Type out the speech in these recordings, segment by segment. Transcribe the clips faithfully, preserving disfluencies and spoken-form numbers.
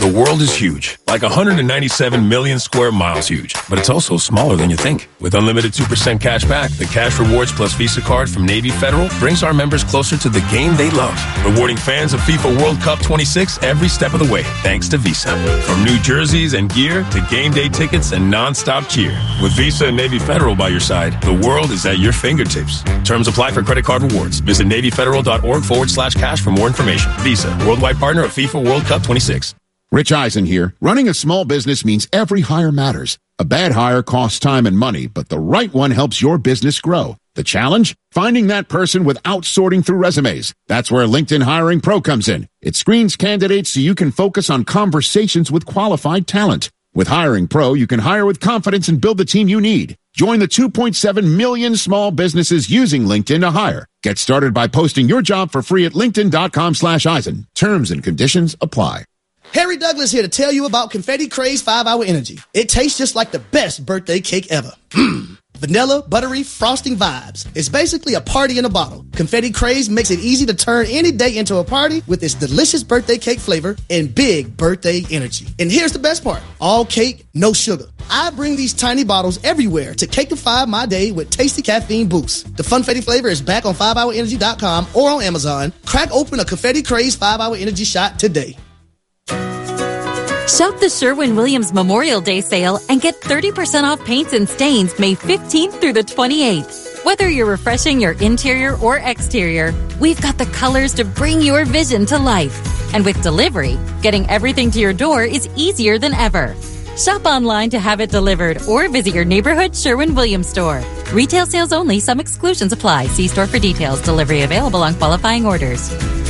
The world is huge, like one hundred ninety-seven million square miles huge, but it's also smaller than you think. With unlimited two percent cash back, the Cash Rewards Plus Visa card from Navy Federal brings our members closer to the game they love, rewarding fans of FIFA World Cup twenty-six every step of the way, thanks to Visa. From new jerseys and gear to game day tickets and non-stop cheer. With Visa and Navy Federal by your side, the world is at your fingertips. Terms apply for credit card rewards. Visit NavyFederal.org forward slash cash for more information. Visa, worldwide partner of FIFA World Cup twenty-six. Rich Eisen here. Running a small business means every hire matters. A bad hire costs time and money, but the right one helps your business grow. The challenge? Finding that person without sorting through resumes. That's where LinkedIn Hiring Pro comes in. It screens candidates so you can focus on conversations with qualified talent. With Hiring Pro, you can hire with confidence and build the team you need. Join the two point seven million small businesses using LinkedIn to hire. Get started by posting your job for free at linkedin.com slash Eisen. Terms and conditions apply. Harry Douglas here to tell you about Confetti Craze five hour Energy. It tastes just like the best birthday cake ever. Mmm. Vanilla, buttery, frosting vibes. It's basically a party in a bottle. Confetti Craze makes it easy to turn any day into a party with its delicious birthday cake flavor and big birthday energy. And here's the best part. All cake, no sugar. I bring these tiny bottles everywhere to cakeify my day with tasty caffeine boost. The Funfetti flavor is back on five hour energy dot com or on Amazon. Crack open a Confetti Craze five hour Energy shot today. Shop the Sherwin-Williams Memorial Day sale and get thirty percent off paints and stains May fifteenth through the twenty-eighth. Whether you're refreshing your interior or exterior, we've got the colors to bring your vision to life. And with delivery, getting everything to your door is easier than ever. Shop online to have it delivered or visit your neighborhood Sherwin-Williams store. Retail sales only. Some exclusions apply. See store for details. Delivery available on qualifying orders.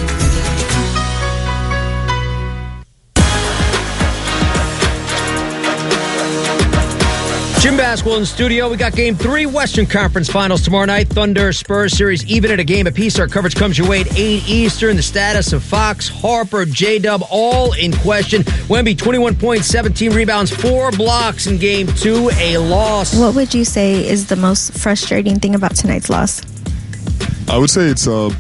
Jim Baswell in studio. We got game three Western Conference Finals tomorrow night. Thunder Spurs series even at a game apiece. Our coverage comes your way at eight Eastern. The status of Fox, Harper, J-Dub all in question. Wemby, twenty-one points, seventeen rebounds, four blocks in game two. A loss. What would you say is the most frustrating thing about tonight's loss? I would say it's, uh,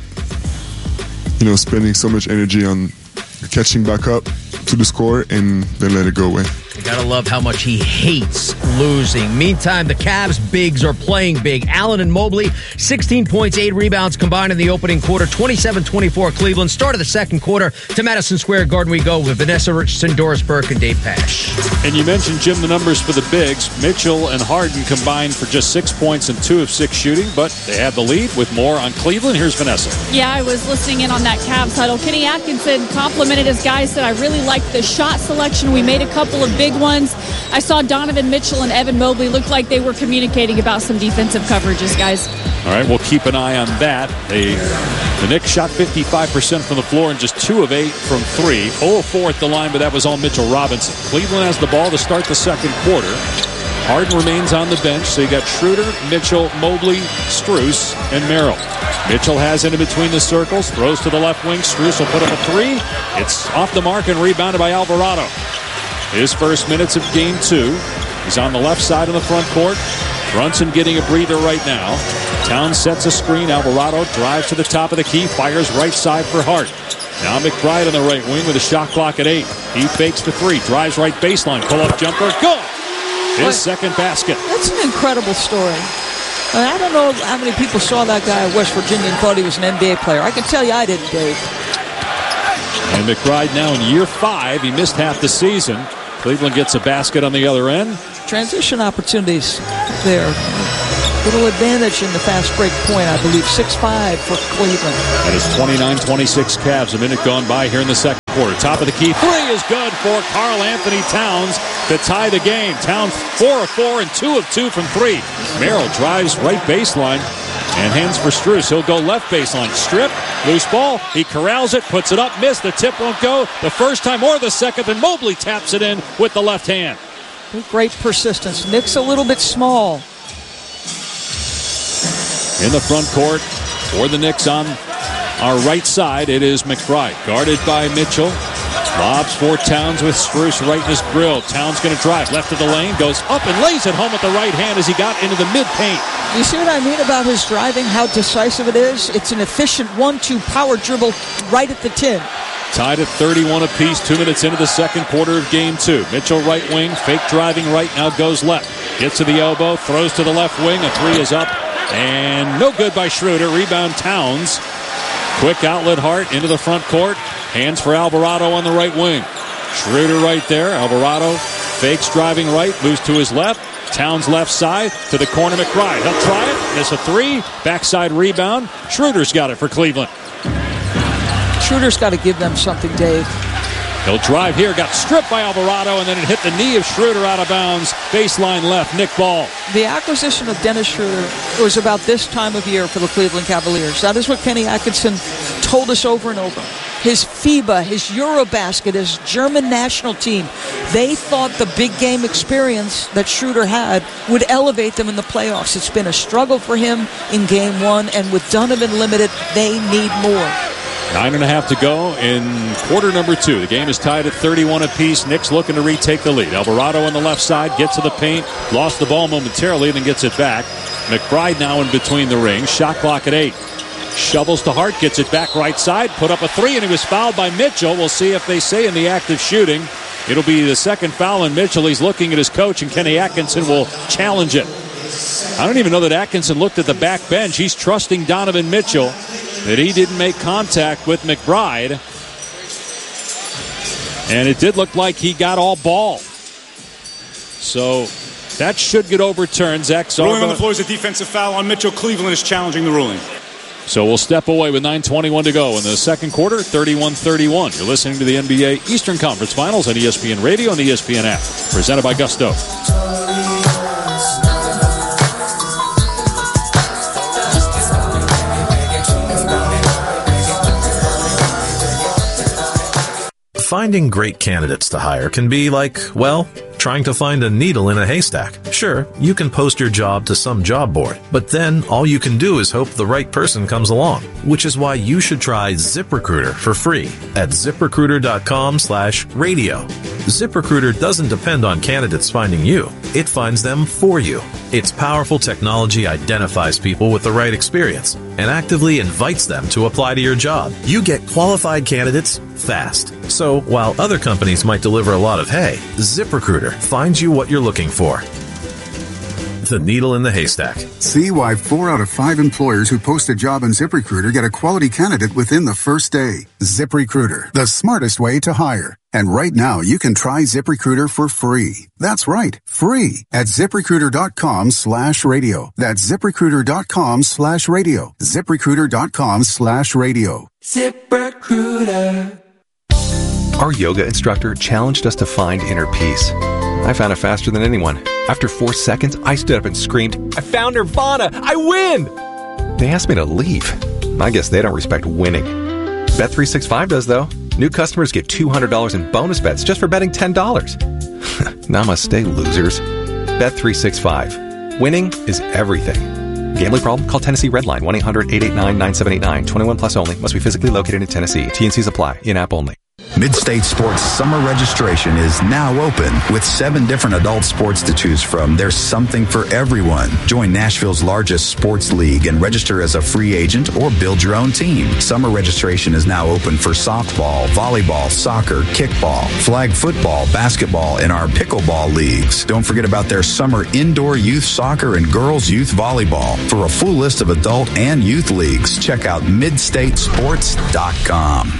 you know, spending so much energy on catching back up to the score and then let it go away. You gotta love how much he hates losing. Meantime, the Cavs bigs are playing big. Allen and Mobley, sixteen points, eight rebounds combined in the opening quarter. twenty-seven twenty-four Cleveland. Start of the second quarter. To Madison Square Garden we go with Vanessa Richardson, Doris Burke, and Dave Pasch. And you mentioned, Jim, the numbers for the bigs. Mitchell and Harden combined for just six points and two of six shooting, but they had the lead with more on Cleveland. Here's Vanessa. Yeah, I was listening in on that Cavs huddle. Kenny Atkinson complimented his guys, said, I really liked the shot selection. We made a couple of big ones. I saw Donovan Mitchell and Evan Mobley looked like they were communicating about some defensive coverages, guys. All right, we'll keep an eye on that. They, the Knicks shot fifty-five percent from the floor and just two of eight from three. zero of four at the line, but that was all Mitchell Robinson. Cleveland has the ball to start the second quarter. Harden remains on the bench, so you got Schroeder, Mitchell, Mobley, Strus, and Merrill. Mitchell has it in between the circles, throws to the left wing. Strus will put up a three. It's off the mark and rebounded by Alvarado. His first minutes of game two. He's on the left side of the front court. Brunson getting a breather right now. Towns sets a screen. Alvarado drives to the top of the key. Fires right side for Hart. Now McBride on the right wing with a shot clock at eight. He fakes the three. Drives right baseline. Pull-up jumper. Good! His what? second basket. That's an incredible story. I don't know how many people saw that guy at West Virginia and thought he was an N B A player. I can tell you I didn't, Dave. And McBride now in year five. He missed half the season. Cleveland gets a basket on the other end. Transition opportunities there. Little advantage in the fast break point, I believe. six five for Cleveland. That is twenty-nine twenty-six Cavs. A minute gone by here in the second quarter. Top of the key. Three is good for Karl Anthony Towns to tie the game. Towns four of four and two of two from three. Merrill drives right baseline and hands for Strus. He'll go left baseline. Strip. Loose ball. He corrals it. Puts it up. Missed. The tip won't go the first time or the second. Then Mobley taps it in with the left hand. Great persistence. Nick's a little bit small. In the front court for the Knicks on our right side, it is McBride. Guarded by Mitchell. Lobs for Towns with Strus right in his grill. Towns going to drive. Left of the lane. Goes up and lays it home with the right hand as he got into the mid-paint. You see what I mean about his driving, how decisive it is? It's an efficient one two power dribble right at the tin. Tied at thirty-one apiece, two minutes into the second quarter of game two. Mitchell right wing, fake driving right, now goes left. Gets to the elbow, throws to the left wing. A three is up, and no good by Schroeder. Rebound Towns. Quick outlet Hart into the front court. Hands for Alvarado on the right wing. Schroeder right there. Alvarado fakes driving right, moves to his left. Towns left side to the corner. McBride. He'll try it. Miss a three. Backside rebound. Schroeder's got it for Cleveland. Schroeder's got to give them something, Dave. He'll drive here. Got stripped by Alvarado, and then it hit the knee of Schroeder out of bounds. Baseline left. Nick Ball. The acquisition of Dennis Schroeder was about this time of year for the Cleveland Cavaliers. That is what Kenny Atkinson told us over and over. His FIBA, his Eurobasket, his German national team, they thought the big game experience that Schroeder had would elevate them in the playoffs. It's been a struggle for him in game one, and with Donovan limited, they need more. Nine and a half to go in quarter number two. The game is tied at thirty-one apiece. Knicks looking to retake the lead. Alvarado on the left side gets to the paint, lost the ball momentarily, then gets it back. McBride now in between the rings. Shot clock at eight. Shovels to Hart, gets it back right side, put up a three, and he was fouled by Mitchell. We'll see if they say in the act of shooting. It'll be the second foul on Mitchell. He's looking at his coach, and Kenny Atkinson will challenge it. I don't even know that Atkinson looked at the back bench. He's trusting Donovan Mitchell that he didn't make contact with McBride. And it did look like he got all ball. So that should get overturned. Zach Zarba. Ruling on the floor is a defensive foul on Mitchell. Cleveland is challenging the ruling. So we'll step away with nine twenty-one to go in the second quarter, thirty-one thirty-one. You're listening to the N B A Eastern Conference Finals on E S P N Radio and the E S P N app. Presented by Gusto. Finding great candidates to hire can be like, well, trying to find a needle in a haystack. Sure, you can post your job to some job board, but then all you can do is hope the right person comes along, which is why you should try ZipRecruiter for free at ZipRecruiter.com slash radio. ZipRecruiter doesn't depend on candidates finding you. It finds them for you. Its powerful technology identifies people with the right experience and actively invites them to apply to your job. You get qualified candidates fast. So while other companies might deliver a lot of hay, ZipRecruiter finds you what you're looking for. The needle in the haystack. See why four out of five employers who post a job on ZipRecruiter get a quality candidate within the first day. ZipRecruiter, the smartest way to hire. And right now, you can try ZipRecruiter for free. That's right, free at ZipRecruiter.com slash radio. That's ZipRecruiter.com slash radio. ZipRecruiter.com slash radio. ZipRecruiter. Our yoga instructor challenged us to find inner peace. I found it faster than anyone. After four seconds, I stood up and screamed, I found Nirvana! I win! They asked me to leave. I guess they don't respect winning. Bet three sixty-five does, though. New customers get two hundred dollars in bonus bets just for betting ten dollars. Namaste, losers. Bet three sixty-five. Winning is everything. Gambling problem? Call Tennessee Redline, one eight hundred eight eight nine nine seven eight nine. twenty-one plus only. Must be physically located in Tennessee. T and Cs apply. In-app only. Midstate Sports summer registration is now open. With seven different adult sports to choose from, there's something for everyone. Join Nashville's largest sports league and register as a free agent or build your own team. Summer registration is now open for softball, volleyball, soccer, kickball, flag football, basketball, and our pickleball leagues. Don't forget about their summer indoor youth soccer and girls youth volleyball. For a full list of adult and youth leagues, check out midstate sports dot com.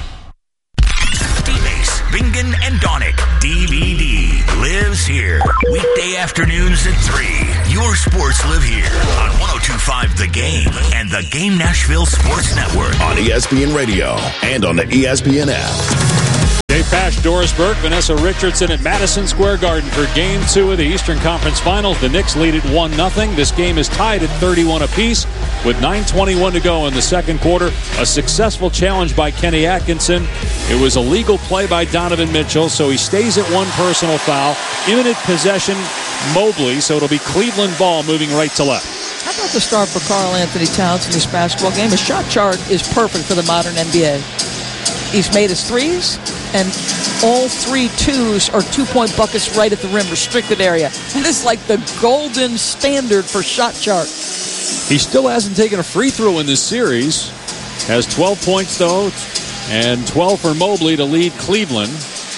Bingen and Donick, D V D, lives here. Weekday afternoons at three. Your sports live here on one oh two point five The Game and the Game Nashville Sports Network. On E S P N Radio and on the E S P N app. Dave Pasch, Doris Burke, Vanessa Richardson at Madison Square Garden for Game two of the Eastern Conference Finals. The Knicks lead it one nothing. This game is tied at thirty-one apiece with nine twenty-one to go in the second quarter. A successful challenge by Kenny Atkinson. It was a legal play by Donovan Mitchell, so he stays at one personal foul. Imminent possession, Mobley, so it'll be Cleveland ball moving right to left. How about the start for Karl Anthony Towns in this basketball game? His shot chart is perfect for the modern N B A. He's made his threes, and all three twos are two-point buckets right at the rim, restricted area. That is like the golden standard for shot chart. He still hasn't taken a free throw in this series. Has twelve points, though. and twelve for Mobley to lead Cleveland.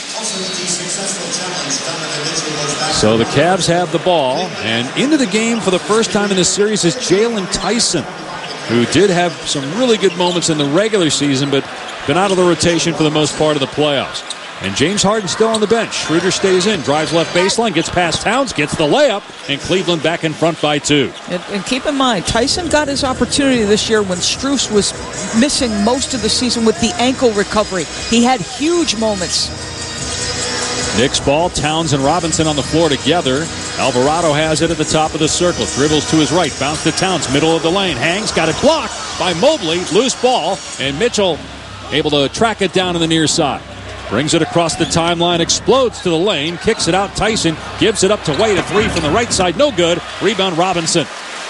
So the Cavs have the ball, and into the game for the first time in this series is Jalen Tyson, who did have some really good moments in the regular season, but been out of the rotation for the most part of the playoffs. And James Harden still on the bench. Schroeder stays in, drives left baseline, gets past Towns, gets the layup, and Cleveland back in front by two. And, and keep in mind, Tyson got his opportunity this year when Strus was missing most of the season with the ankle recovery. He had huge moments. Knicks ball, Towns and Robinson on the floor together. Alvarado has it at the top of the circle. Dribbles to his right, bounce to Towns, middle of the lane. Hangs, got it blocked by Mobley. Loose ball, and Mitchell able to track it down to the near side. Brings it across the timeline, explodes to the lane, kicks it out. Tyson gives it up to Wade. A three from the right side, no good. Rebound Robinson.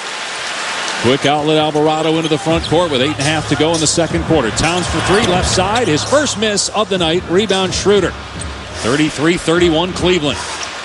Quick outlet Alvarado into the front court with eight and a half to go in the second quarter. Towns for three, left side. His first miss of the night. Rebound Schroeder. thirty-three thirty-one Cleveland.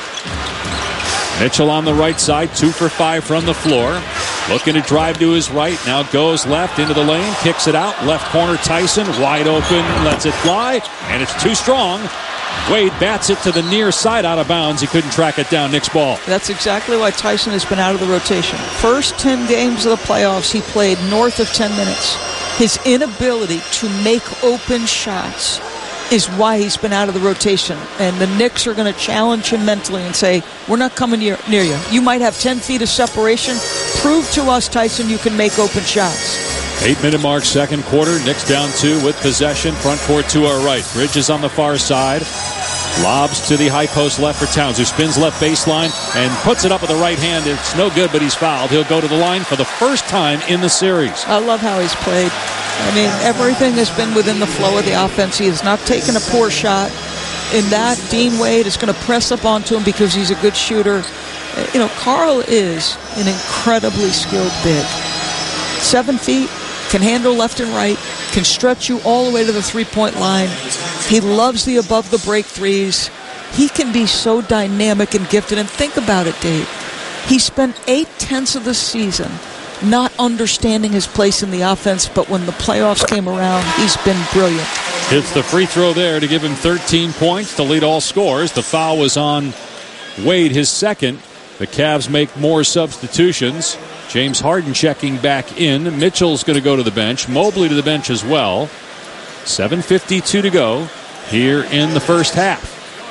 Mitchell on the right side, two for five from the floor. Looking to drive to his right, now goes left into the lane, kicks it out. Left corner Tyson, wide open, lets it fly, and it's too strong. Wade bats it to the near side, out of bounds. He couldn't track it down. Knicks ball. That's exactly why Tyson has been out of the rotation. First ten games of the playoffs, he played north of ten minutes. His inability to make open shots is why he's been out of the rotation. And the Knicks are going to challenge him mentally and say, we're not coming near, near you. You might have ten feet of separation. Prove to us, Tyson, you can make open shots. Eight-minute mark, second quarter. Knicks down two with possession. Front court to our right. Bridges on the far side. Lobs to the high post left for Towns, who spins left baseline and puts it up with the right hand. It's no good, but he's fouled. He'll go to the line for the first time in the series. I love how he's played. I mean, everything has been within the flow of the offense. He has not taken a poor shot. In that, Dean Wade is going to press up onto him because he's a good shooter. You know, Carl is an incredibly skilled big. Seven feet, can handle left and right, can stretch you all the way to the three-point line. He loves the above-the-break threes. He can be so dynamic and gifted. And think about it, Dave. He spent eight-tenths of the season not understanding his place in the offense, but when the playoffs came around, he's been brilliant. Hits the free throw there to give him thirteen points to lead all scorers. The foul was on Wade, his second. The Cavs make more substitutions. James Harden checking back in. Mitchell's going to go to the bench. Mobley to the bench as well. seven fifty-two to go here in the first half.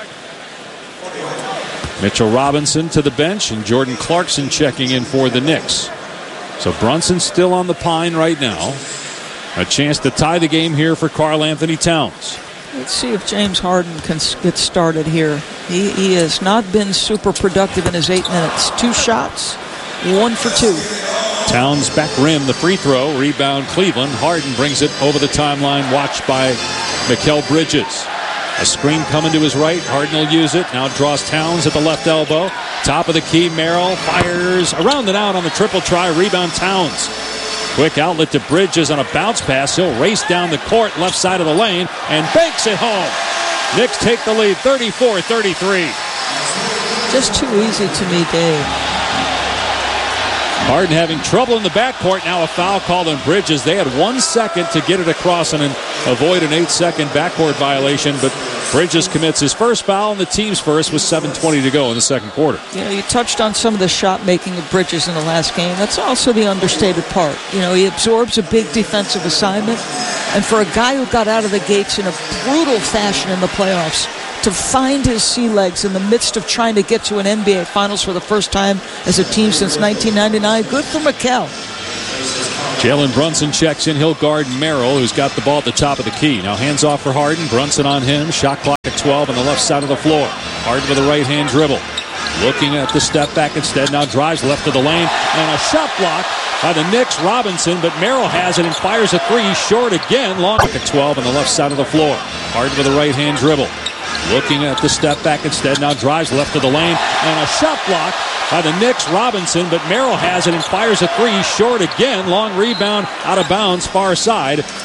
Mitchell Robinson to the bench, and Jordan Clarkson checking in for the Knicks. So Brunson's still on the pine right now. A chance to tie the game here for Karl Anthony Towns. Let's see if James Harden can get started here. He, he has not been super productive in his eight minutes. Two shots, one for two. Towns back rim, the free throw. Rebound Cleveland. Harden brings it over the timeline, watched by Mikal Bridges. A screen coming to his right. Harden will use it. Now draws Towns at the left elbow. Top of the key, Merrill fires around and out on the triple try. Rebound Towns. Quick outlet to Bridges on a bounce pass. He'll race down the court, left side of the lane, and banks it home. Knicks take the lead, thirty-four thirty-three. Just too easy to me, Dave. Harden having trouble in the backcourt. Now a foul called on Bridges. They had one second to get it across and avoid an eight-second backcourt violation, but Bridges commits his first foul, and the team's first with seven twenty to go in the second quarter. You know, you touched on some of the shot-making of Bridges in the last game. That's also the understated part. You know, he absorbs a big defensive assignment, and for a guy who got out of the gates in a brutal fashion in the playoffs, to find his sea legs in the midst of trying to get to an N B A Finals for the first time as a team since nineteen ninety-nine. Good for Mikal. Jalen Brunson checks in. He'll guard Merrill, who's got the ball at the top of the key. Now hands off for Harden. Brunson on him. Shot clock at twelve on the left side of the floor. Harden with a right-hand dribble. Looking at the step back instead. Now drives left of the lane. And a shot block by the Knicks. Robinson, but Merrill has it and fires a three. Short again. Long at twelve on the left side of the floor. Harden with a right-hand dribble. Looking at the step back instead. Now drives left of the lane. And a shot block by the Knicks. Robinson, but Merrill has it and fires a three. Short again. Long rebound out of bounds, far side.